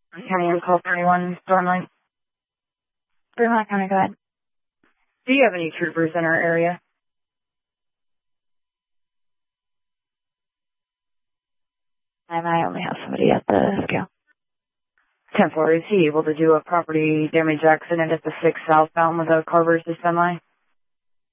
County on call 31, Stormlight. Fremont County, go ahead. Do you have any troopers in our area? And I only have somebody at the scale. 10-4, is he able to do a property damage accident at the 6 southbound with a car versus semi?